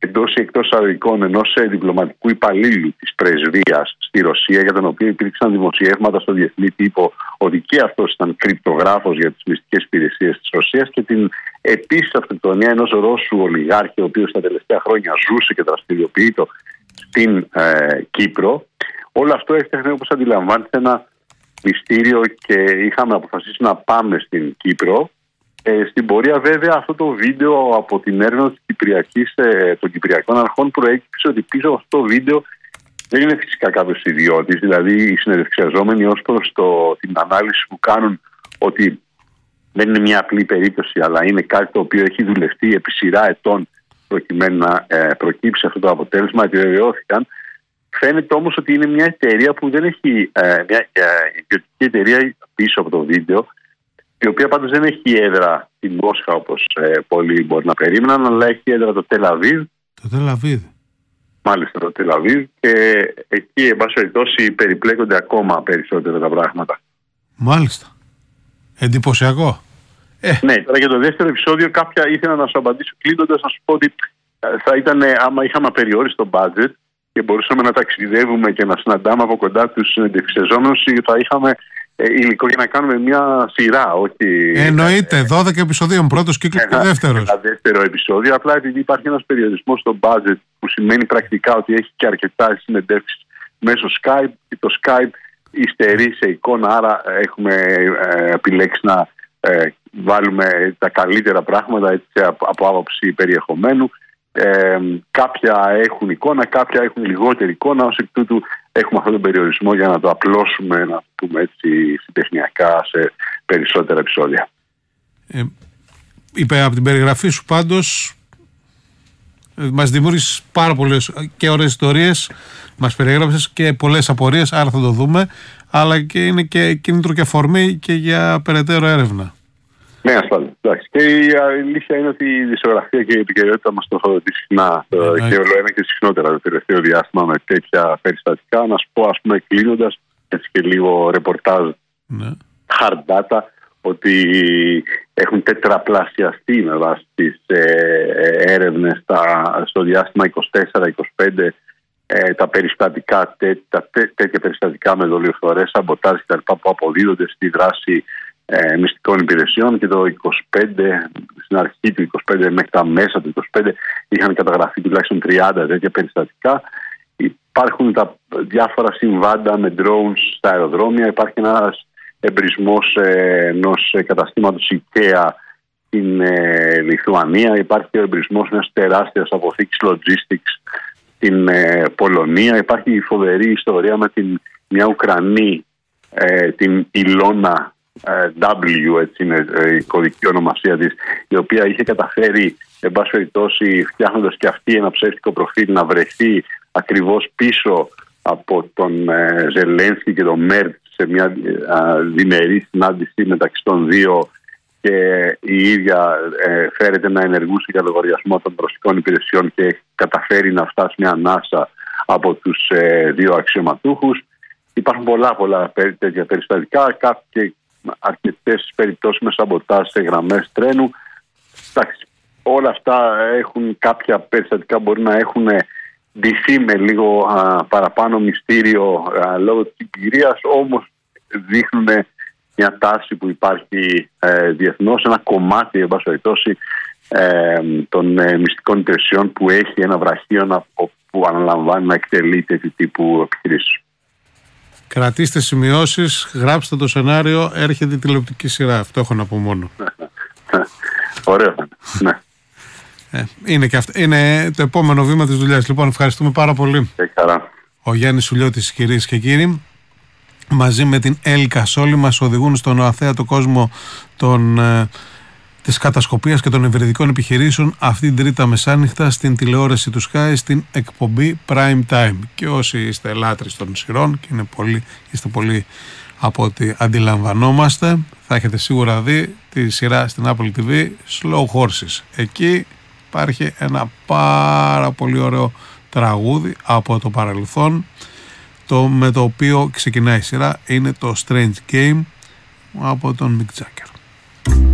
εντός ή εκτός εισαγωγικών ενός διπλωματικού υπαλλήλου της πρεσβείας στη Ρωσία, για τον οποίο υπήρξαν δημοσιεύματα στο διεθνή τύπο ότι και αυτός ήταν κρυπτογράφος για τις μυστικές υπηρεσίες της Ρωσίας, και την επίσης αυτοκτονία ενός Ρώσου ολιγάρχη, ο οποίος τα τελευταία χρόνια ζούσε και δραστηριοποιείται στην Κύπρο. Όλο αυτό έφτιαχνε, όπως αντιλαμβάνεστε, ένα μυστήριο και είχαμε αποφασίσει να πάμε στην Κύπρο. Στην πορεία, βέβαια, αυτό το βίντεο από την έρευνα των Κυπριακών Αρχών προέκυψε ότι πίσω από αυτό το βίντεο δεν είναι φυσικά κάποιος ιδιώτης, δηλαδή οι συνεντευξιαζόμενοι ως προς την ανάλυση που κάνουν ότι δεν είναι μια απλή περίπτωση, αλλά είναι κάτι το οποίο έχει δουλευτεί επί σειρά ετών προκειμένου να προκύψει αυτό το αποτέλεσμα, επιβεβαιώθηκαν. Φαίνεται όμως ότι είναι μια εταιρεία που δεν έχει μια ιδιωτική εταιρεία πίσω από το βίντεο, η οποία πάντως δεν έχει έδρα στην Μόσχα όπως πολλοί μπορεί να περίμεναν, αλλά έχει έδρα το Τελ-Αβίβ. Το Τελ-Αβίβ. Μάλιστα, το Τελ-Αβίβ, και εκεί, εν πάση περιπτώσει, περιπλέκονται ακόμα περισσότερα τα πράγματα. Μάλιστα. Εντυπωσιακό. Ναι, τώρα για το δεύτερο επεισόδιο, κάποια ήθελα να σου απαντήσω κλείνοντας, να σου πω ότι θα ήταν, άμα είχαμε απεριόριστο budget και μπορούσαμε να ταξιδεύουμε και να συναντάμε από κοντά τους συνεντευξιαζόμενους, θα είχαμε υλικό για να κάνουμε μια σειρά. Όχι, εννοείται, 12 επεισοδίων, πρώτος κύκλος και δεύτερος. Ένα δεύτερο επεισόδιο, απλά επειδή υπάρχει ένας περιορισμός στο budget, που σημαίνει πρακτικά ότι έχει και αρκετά συνεντεύξεις μέσω Skype, και το Skype υστερεί σε εικόνα, άρα έχουμε επιλέξει να βάλουμε τα καλύτερα πράγματα, έτσι, από άποψη περιεχομένου. Κάποια έχουν εικόνα, κάποια έχουν λιγότερη εικόνα, ως εκ τούτου έχουμε αυτόν τον περιορισμό για να το απλώσουμε, να πούμε έτσι, τεχνιακά σε περισσότερα επεισόδια. Είπε από την περιγραφή σου πάντως, μας δημιούργησες πάρα πολλές και ωραίες ιστορίες, μας περιέγραψες και πολλές απορίες, άρα θα το δούμε, αλλά και είναι και κίνητρο και αφορμή και για περαιτέρω έρευνα. Ναι, ασφαλώς. Και η αλήθεια είναι ότι η δισογραφία και η επικαιρότητα μας το έχω δει συχνά και όλο ένα και συχνότερα το τελευταίο διάστημα με τέτοια περιστατικά. Να σου πω, ας πούμε, κλείνοντας έτσι και λίγο ρεπορτάζ, hard data, ότι έχουν τετραπλασιαστεί με βάση τις έρευνες στο διάστημα 24-25 τα περιστατικά, τέτοια περιστατικά με δολιοφθορές, σαμποτάζ κτλ. Που αποδίδονται στη δράση μυστικών υπηρεσιών, και το 25, στην αρχή του 25 μέχρι τα μέσα του 25 είχαν καταγραφεί τουλάχιστον 30 τέτοια περιστατικά. Υπάρχουν τα διάφορα συμβάντα με drones στα αεροδρόμια. Υπάρχει ένας εμπρισμός ενός καταστήματος IKEA στην Λιθουανία. Υπάρχει ο εμπρισμός μιας τεράστιας αποθήκης logistics στην Πολωνία. Υπάρχει η φοβερή ιστορία με μια Ουκρανή, την Ηλώνα W, έτσι είναι η κωδική ονομασία της, η οποία είχε καταφέρει, εν πάση περιπτώσει, φτιάχνοντας και αυτή ένα ψεύτικο προφίλ, να βρεθεί ακριβώς πίσω από τον Ζελένσκι και τον Μέρτ σε μια διμερή συνάντηση μεταξύ των δύο, και η ίδια φέρεται να ενεργούσε για λογαριασμό των ρωσικών υπηρεσιών και καταφέρει να φτάσει μια ανάσα από τους δύο αξιωματούχους. Υπάρχουν πολλά τέτοια περιστατικά, και αρκετές περιπτώσεις με σαμποτάζ σε γραμμές τρένου. Όλα αυτά έχουν κάποια περιστατικά, μπορεί να έχουν ντυθεί με λίγο παραπάνω μυστήριο λόγω της συγκυρίας, όμως δείχνουν μια τάση που υπάρχει διεθνώς, ένα κομμάτι, εν πάση περιπτώσει, των μυστικών υπηρεσιών που έχει ένα βραχείο που αναλαμβάνει να εκτελεί τέτοιου τύπου επιχειρήσεις. Κρατήστε σημειώσεις, γράψτε το σενάριο, έρχεται η τηλεοπτική σειρά. Αυτό έχω να πω μόνο. Ωραίο. Ναι. Είναι και αυτό. Είναι το επόμενο βήμα της δουλειάς. Λοιπόν, ευχαριστούμε πάρα πολύ. Χαρά. Ο Γιάννης Σουλιώτης, κυρίες και κύριοι, μαζί με την Έλλη Κασόλη, μας οδηγούν στον αθέατο κόσμο της κατασκοπίας και των ευρετικών επιχειρήσεων αυτή την Τρίτα μεσάνυχτα στην τηλεόραση του Sky, στην εκπομπή Prime Time. Και όσοι είστε λάτρεις των σειρών, και είστε πολύ από ό,τι αντιλαμβανόμαστε, θα έχετε σίγουρα δει τη σειρά στην Apple TV Slow Horses. Εκεί υπάρχει ένα πάρα πολύ ωραίο τραγούδι από το παρελθόν, με το οποίο ξεκινάει η σειρά. Είναι το Strange Game από τον Mick Jagger.